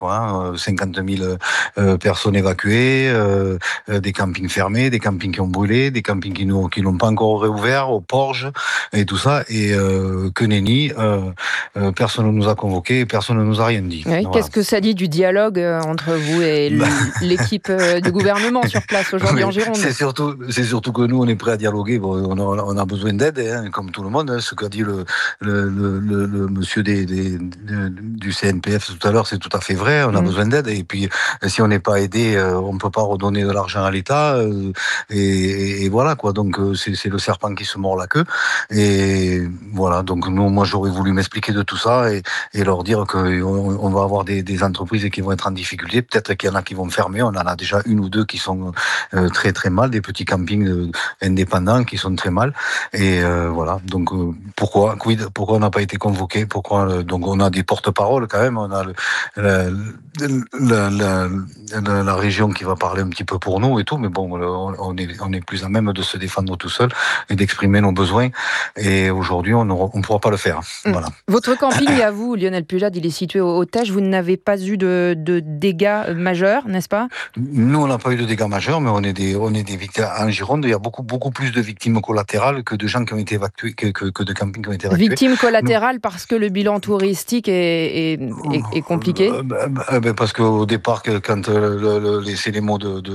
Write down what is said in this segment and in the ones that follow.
Voilà, 50 000 personnes évacuées, des campings fermés, des campings qui ont brûlé, des campings qui n'ont pas encore réouvert, aux Porges et tout ça. Et que nenni, personne ne nous a convoqués, personne ne nous a rien dit. Oui, Voilà. qu'est-ce que ça dit du dialogue entre vous et l'équipe du gouvernement sur place aujourd'hui en Gironde ? C'est surtout que nous, on est prêts à dialoguer. Bon, on a besoin d'aide, hein, comme tout le monde. Hein. Ce qu'a dit le monsieur du CNPF tout à l'heure, c'est tout à fait vrai. On a besoin d'aide. Et puis, si on n'est pas aidé, on ne peut pas redonner de l'argent à l'État. Et voilà, quoi. Donc, c'est le serpent qui se mord la queue. Et voilà. Donc, moi, j'aurais voulu m'expliquer de tout ça et leur dire qu'on va avoir des entreprises qui vont être en difficulté. Peut-être qu'il y en a qui vont fermer. On en a déjà une ou deux qui sont très, très mal. Des petits campings indépendants qui sont très mal. Et voilà. Donc, pourquoi on n'a pas été convoqué? Donc, on a des porte-paroles quand même. On a la région qui va parler un petit peu pour nous et tout, mais bon, on est plus à même de se défendre tout seul et d'exprimer nos besoins. Et aujourd'hui, on ne pourra pas le faire. Voilà. Votre camping à vous, Lionel Pujade, il est situé au Teche. Vous n'avez pas eu de dégâts majeurs, n'est-ce pas ? Nous, on n'a pas eu de dégâts majeurs, mais on est des victimes en Gironde. Il y a beaucoup plus de victimes collatérales que de gens qui ont été évacués, que de campings qui ont été évacués. Victimes collatérales parce que le bilan touristique est compliqué. Parce qu'au départ, quand c'est les mots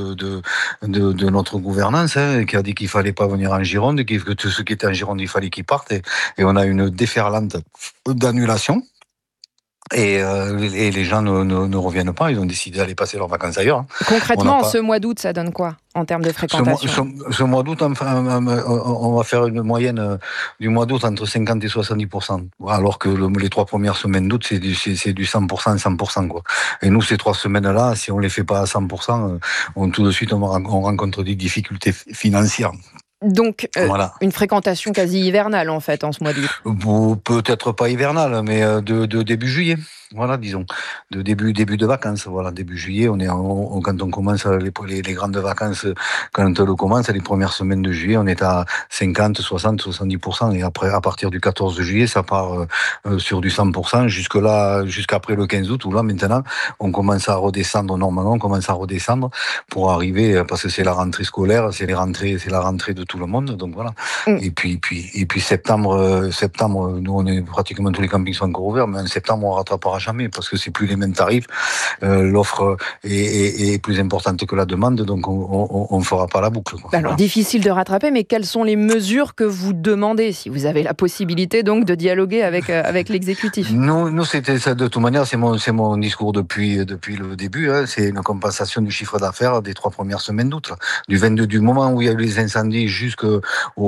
de notre gouvernance, hein, qui a dit qu'il fallait pas venir en Gironde, que tous ceux qui étaient en Gironde, il fallait qu'ils partent, et on a une déferlante d'annulation. Et les gens ne reviennent pas, ils ont décidé d'aller passer leurs vacances ailleurs. Concrètement, ce mois d'août, ça donne quoi en termes de fréquentation ? Ce mois d'août, enfin, on va faire une moyenne du mois d'août entre 50 et 70%. Alors que les 3 premières semaines d'août, c'est du 100%, quoi. Et nous, ces 3 semaines-là, si on les fait pas à 100%, tout de suite, on rencontre des difficultés financières. Donc, voilà. Une fréquentation quasi hivernale, en fait, en ce mois d'août. Peut-être pas hivernale, mais de début juillet. Voilà, disons, de début de vacances. Voilà, début juillet, quand on commence les grandes vacances, quand on commence, les premières semaines de juillet, on est à 50, 60, 70%. Et après, à partir du 14 juillet, ça part sur du 100%, jusqu'après le 15 août, où là, maintenant, on commence à redescendre, normalement, on commence à redescendre pour arriver, parce que c'est la rentrée scolaire, c'est la rentrée de tout le monde, donc voilà. Et puis septembre, nous, on est pratiquement tous les campings sont encore ouverts, mais en septembre, on rattrapera jamais, parce que c'est plus les mêmes tarifs, l'offre est plus importante que la demande, donc on fera pas la boucle, quoi. Alors, difficile de rattraper, mais quelles sont les mesures que vous demandez, si vous avez la possibilité donc de dialoguer avec l'exécutif ? Nous, c'était ça, de toute manière, c'est mon discours depuis le début, hein, c'est une compensation du chiffre d'affaires des 3 premières semaines d'août, là. Du moment où il y a eu les incendies jusqu'au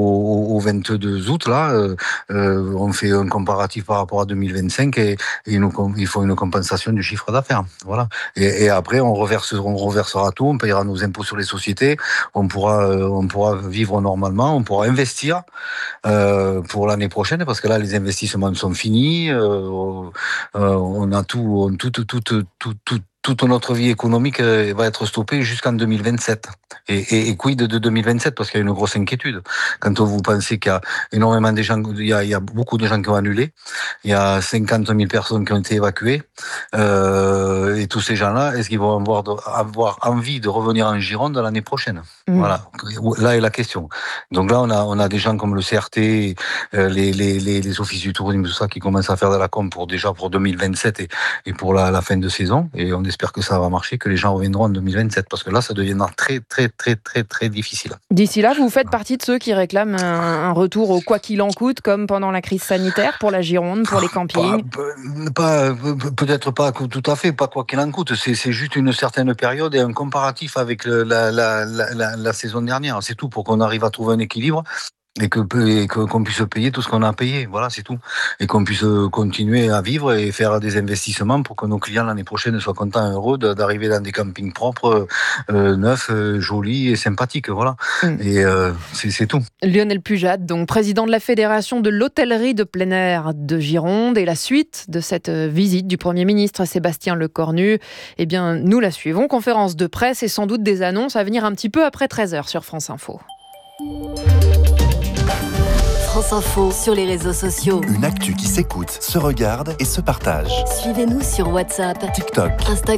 22 août, là, on fait un comparatif par rapport à 2025 et il faut une compensation du chiffre d'affaires. Voilà. Et après, on reversera tout, on payera nos impôts sur les sociétés, on pourra vivre normalement, on pourra investir pour l'année prochaine, parce que là, les investissements sont finis, on a toute notre vie économique va être stoppée jusqu'en 2027. Et quid de 2027, parce qu'il y a une grosse inquiétude. Quand vous pensez qu'il y a énormément de gens, il y a beaucoup de gens qui ont annulé, il y a 50 000 personnes qui ont été évacuées, et tous ces gens-là, est-ce qu'ils vont avoir envie de revenir en Gironde l'année prochaine? Voilà. Là est la question. Donc là, on a des gens comme le CRT, les offices du tourisme, tout ça, qui commencent à faire de la com pour 2027 et pour la fin de saison. Et on espère que ça va marcher, que les gens reviendront en 2027, parce que là, ça deviendra très, très, très, très, très difficile. D'ici là, vous faites partie de ceux qui réclament un retour au quoi qu'il en coûte, comme pendant la crise sanitaire, pour la Gironde, pour les campings ? Peut-être pas tout à fait, pas quoi qu'il en coûte. C'est juste une certaine période et un comparatif avec la saison dernière. C'est tout, pour qu'on arrive à trouver un équilibre. Et qu'on puisse payer tout ce qu'on a payé, voilà, c'est tout. Et qu'on puisse continuer à vivre et faire des investissements pour que nos clients l'année prochaine soient contents et heureux d'arriver dans des campings propres, neufs, jolis et sympathiques, voilà. Et c'est tout. Lionel Pujade, donc président de la Fédération de l'hôtellerie de plein air de Gironde, et la suite de cette visite du Premier ministre Sébastien Lecornu, eh bien, nous la suivons. Conférence de presse et sans doute des annonces à venir un petit peu après 13h sur France Info. France Info sur les réseaux sociaux. Une actu qui s'écoute, se regarde et se partage. Suivez-nous sur WhatsApp, TikTok, Instagram.